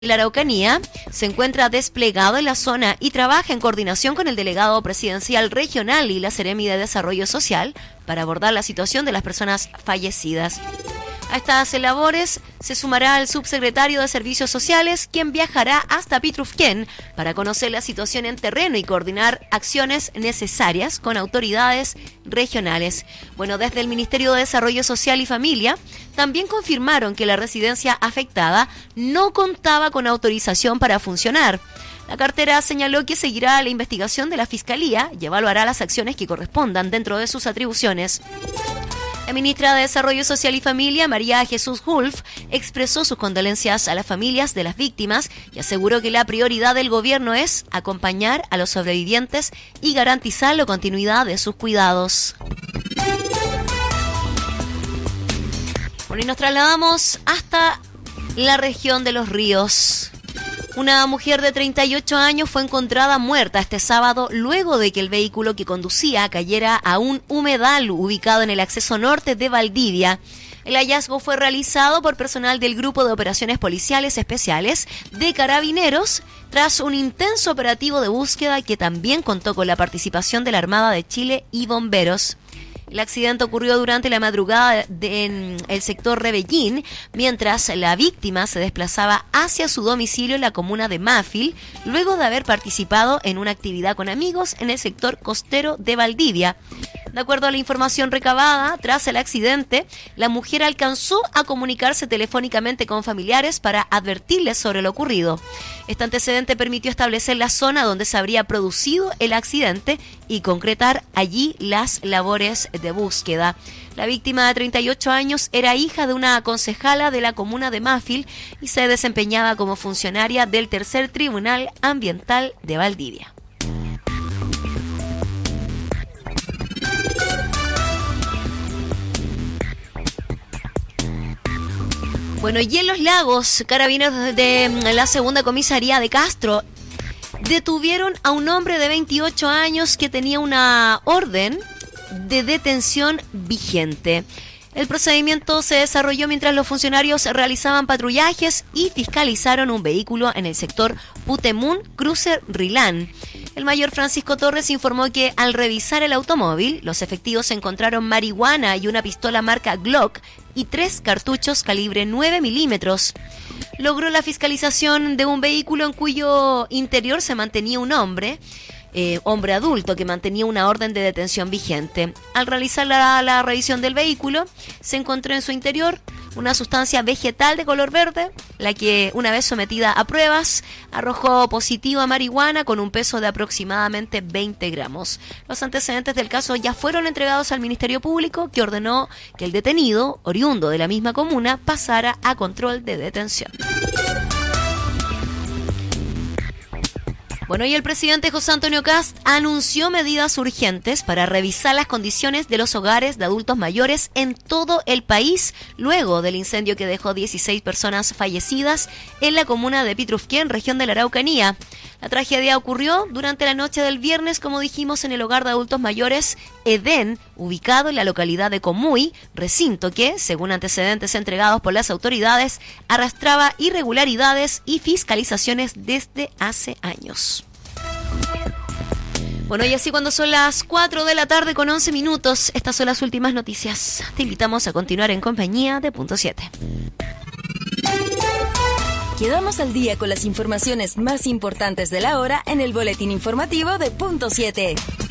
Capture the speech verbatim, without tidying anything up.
La Araucanía se encuentra desplegado en la zona y trabaja en coordinación con el delegado presidencial regional y la Seremi de Desarrollo Social para abordar la situación de las personas fallecidas. A estas labores se sumará el subsecretario de Servicios Sociales, quien viajará hasta Pitrufquén para conocer la situación en terreno y coordinar acciones necesarias con autoridades regionales. Bueno, desde el Ministerio de Desarrollo Social y Familia también confirmaron que la residencia afectada no contaba con autorización para funcionar. La cartera señaló que seguirá la investigación de la Fiscalía y evaluará las acciones que correspondan dentro de sus atribuciones. La ministra de Desarrollo Social y Familia, María Jesús Wulff, expresó sus condolencias a las familias de las víctimas y aseguró que la prioridad del gobierno es acompañar a los sobrevivientes y garantizar la continuidad de sus cuidados. Bueno, y nos trasladamos hasta la región de Los Ríos. Una mujer de treinta y ocho años fue encontrada muerta este sábado luego de que el vehículo que conducía cayera a un humedal ubicado en el acceso norte de Valdivia. El hallazgo fue realizado por personal del Grupo de Operaciones Policiales Especiales de Carabineros tras un intenso operativo de búsqueda que también contó con la participación de la Armada de Chile y bomberos. El accidente ocurrió durante la madrugada en el sector Rebellín, mientras la víctima se desplazaba hacia su domicilio en la comuna de Mafil, luego de haber participado en una actividad con amigos en el sector costero de Valdivia. De acuerdo a la información recabada, tras el accidente, la mujer alcanzó a comunicarse telefónicamente con familiares para advertirles sobre lo ocurrido. Este antecedente permitió establecer la zona donde se habría producido el accidente y concretar allí las labores de búsqueda. La víctima de treinta y ocho años era hija de una concejala de la comuna de Mafil y se desempeñaba como funcionaria del Tercer Tribunal Ambiental de Valdivia. Bueno, y en Los Lagos, carabineros de la segunda comisaría de Castro detuvieron a un hombre de veintiocho años que tenía una orden de detención vigente. El procedimiento se desarrolló mientras los funcionarios realizaban patrullajes y fiscalizaron un vehículo en el sector Putemún, Cruce Rilán. El mayor Francisco Torres informó que al revisar el automóvil, los efectivos encontraron marihuana y una pistola marca Glock y tres cartuchos calibre nueve milímetros. Logró la fiscalización de un vehículo en cuyo interior se mantenía un hombre, eh, hombre adulto que mantenía una orden de detención vigente. Al realizar la, la revisión del vehículo, se encontró en su interior una sustancia vegetal de color verde, la que, una vez sometida a pruebas, arrojó positivo a marihuana con un peso de aproximadamente veinte gramos. Los antecedentes del caso ya fueron entregados al Ministerio Público, que ordenó que el detenido, oriundo de la misma comuna, pasara a control de detención. Bueno, y el presidente José Antonio Kast anunció medidas urgentes para revisar las condiciones de los hogares de adultos mayores en todo el país, luego del incendio que dejó dieciséis personas fallecidas en la comuna de Pitrufquén, región de la Araucanía. La tragedia ocurrió durante la noche del viernes, como dijimos, en el hogar de adultos mayores Edén, ubicado en la localidad de Comuy, recinto que, según antecedentes entregados por las autoridades, arrastraba irregularidades y fiscalizaciones desde hace años. Bueno, y así cuando son las cuatro de la tarde con once minutos, estas son las últimas noticias. Te invitamos a continuar en compañía de Punto siete. Quedamos al día con las informaciones más importantes de la hora en el boletín informativo de Punto siete.